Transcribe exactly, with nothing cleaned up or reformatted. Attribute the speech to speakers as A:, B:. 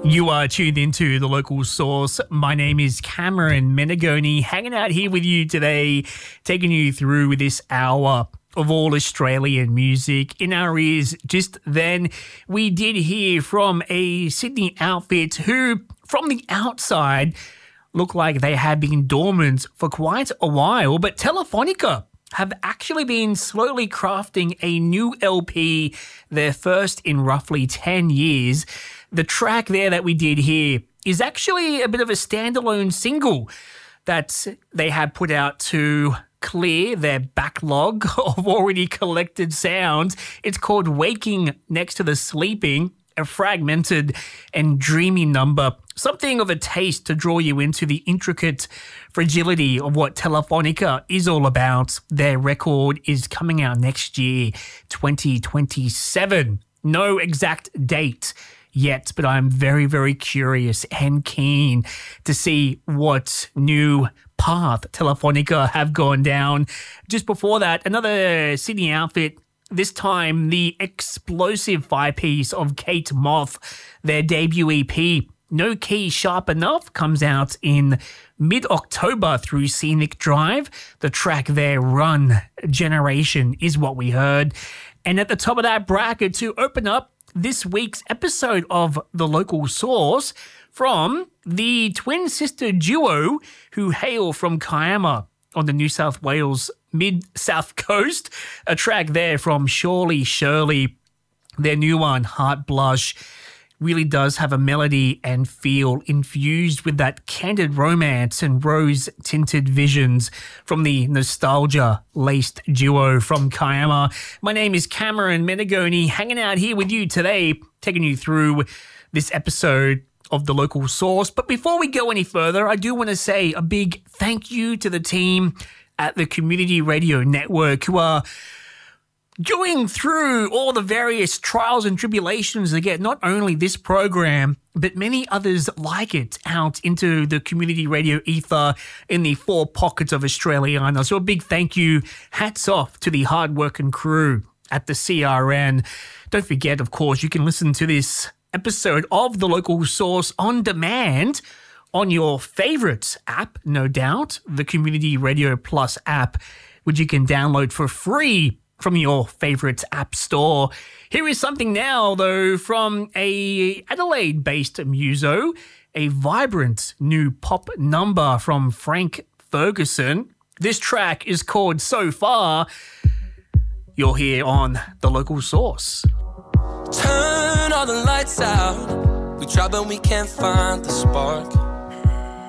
A: You are tuned into The Local Source. My name is Cameron Menegoni, hanging out here with you today, taking you through this hour of all Australian music. In our ears just then, we did hear from a Sydney outfit who, from the outside, look like they have been dormant for quite a while, but Telefonica have actually been slowly crafting a new L P, their first in roughly ten years. The track there that we did here is actually a bit of a standalone single that they have put out to clear their backlog of already collected sounds. It's called Waking Next to the Sleeping, a fragmented and dreamy number, something of a taste to draw you into the intricate fragility of what Telefonica is all about. Their record is coming out next year, twenty twenty-seven. No exact date yet, but I'm very, very curious and keen to see what new path Telefonica have gone down. Just before that, another Sydney outfit, this time the explosive five-piece of Kate Moth. Their debut E P, No Key Sharp Enough, comes out in mid-October through Scenic Drive. The track there, Run Generation, is what we heard. And at the top of that bracket, to open up this week's episode of The Local Source, from the twin sister duo who hail from Kiama on the New South Wales mid-south coast. A track there from Surely Shirley. Their new one, Heart Blush, really does have a melody and feel infused with that candid romance and rose-tinted visions from the nostalgia-laced duo from Kiama. My name is Cameron Menegoni, hanging out here with you today, taking you through this episode of The Local Source. But before we go any further, I do want to say a big thank you to the team at the Community Radio Network who are going through all the various trials and tribulations to get not only this program, but many others like it out into the community radio ether in the four pockets of Australia. So a big thank you, hats off to the hard-working crew at the C R N. Don't forget, of course, you can listen to this episode of The Local Source on demand on your favourite app, no doubt, the Community Radio Plus app, which you can download for free from your favourite app store. Here is something now, though, from a Adelaide-based muso, a vibrant new pop number from Frank Ferguson. This track is called So Far. You're here on The Local Source.
B: Turn all the lights out. We try but we can't find the spark.